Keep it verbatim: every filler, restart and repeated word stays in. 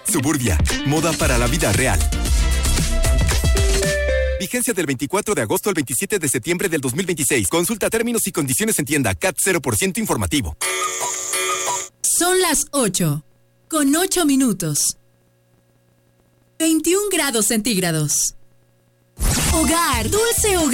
Suburbia, moda para la vida real. Vigencia del veinticuatro de agosto al veintisiete de septiembre del dos mil veintiséis. Consulta términos y condiciones en tienda. C A T cero por ciento informativo. Son las ocho, con ocho minutos. veintiún grados centígrados. Hogar, dulce hogar.